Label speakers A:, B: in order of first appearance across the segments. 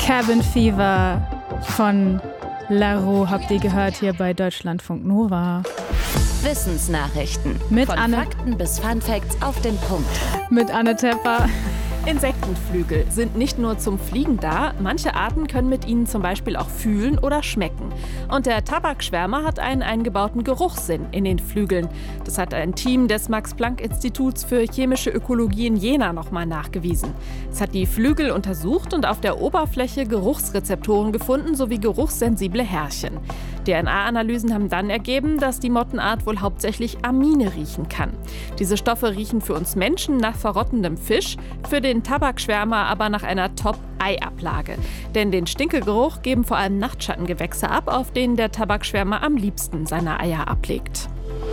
A: Cabin Fever von Laro habt ihr gehört hier bei Deutschlandfunk Nova.
B: Wissensnachrichten.
A: Mit
B: Von Fakten bis Funfacts auf den Punkt.
A: Mit Anne Tepper.
C: Insektenflügel sind nicht nur zum Fliegen da, manche Arten können mit ihnen zum Beispiel auch fühlen oder schmecken. Und der Tabakschwärmer hat einen eingebauten Geruchssinn in den Flügeln. Das hat ein Team des Max-Planck-Instituts für chemische Ökologie in Jena nochmal nachgewiesen. Es hat die Flügel untersucht und auf der Oberfläche Geruchsrezeptoren gefunden sowie geruchssensible Härchen. DNA-Analysen haben dann ergeben, dass die Mottenart wohl hauptsächlich Amine riechen kann. Diese Stoffe riechen für uns Menschen nach verrottendem Fisch, für den Tabakschwärmer aber nach einer Top-Eiablage. Denn den Stinkegeruch geben vor allem Nachtschattengewächse ab, auf denen der Tabakschwärmer am liebsten seine Eier ablegt.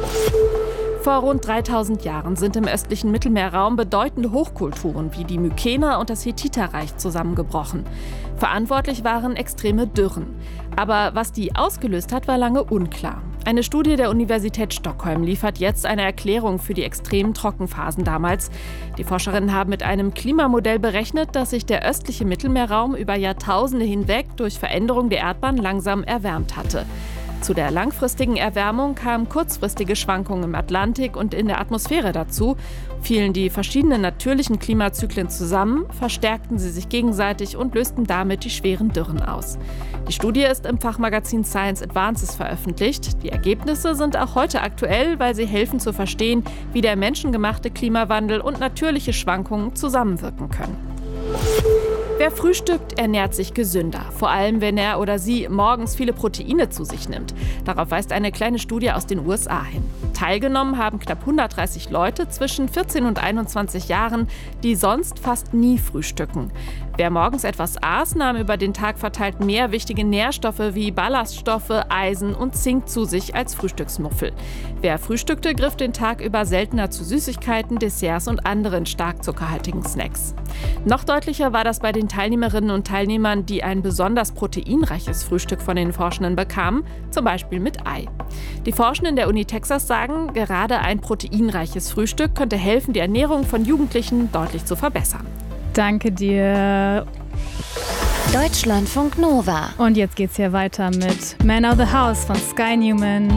C: Vor rund 3000 Jahren sind im östlichen Mittelmeerraum bedeutende Hochkulturen wie die Mykener und das Hethiterreich zusammengebrochen. Verantwortlich waren extreme Dürren. Aber was die ausgelöst hat, war lange unklar. Eine Studie der Universität Stockholm liefert jetzt eine Erklärung für die extremen Trockenphasen damals. Die Forscherinnen haben mit einem Klimamodell berechnet, dass sich der östliche Mittelmeerraum über Jahrtausende hinweg durch Veränderung der Erdbahn langsam erwärmt hatte. Zu der langfristigen Erwärmung kamen kurzfristige Schwankungen im Atlantik und in der Atmosphäre dazu. Fielen die verschiedenen natürlichen Klimazyklen zusammen, verstärkten sie sich gegenseitig und lösten damit die schweren Dürren aus. Die Studie ist im Fachmagazin Science Advances veröffentlicht. Die Ergebnisse sind auch heute aktuell, weil sie helfen zu verstehen, wie der menschengemachte Klimawandel und natürliche Schwankungen zusammenwirken können. Wer frühstückt, ernährt sich gesünder. Vor allem, wenn er oder sie morgens viele Proteine zu sich nimmt. Darauf weist eine kleine Studie aus den USA hin. Teilgenommen haben knapp 130 Leute zwischen 14 und 21 Jahren, die sonst fast nie frühstücken. Wer morgens etwas aß, nahm über den Tag verteilt mehr wichtige Nährstoffe wie Ballaststoffe, Eisen und Zink zu sich als Frühstücksmuffel. Wer frühstückte, griff den Tag über seltener zu Süßigkeiten, Desserts und anderen stark zuckerhaltigen Snacks. Noch deutlicher war das bei den Teilnehmerinnen und Teilnehmern, die ein besonders proteinreiches Frühstück von den Forschenden bekamen, zum Beispiel mit Ei. Die Forschenden der Uni Texas sagen, gerade ein proteinreiches Frühstück könnte helfen, die Ernährung von Jugendlichen deutlich zu verbessern.
A: Danke dir.
B: Deutschlandfunk Nova.
A: Und jetzt geht's hier weiter mit Man of the House von Sky Newman.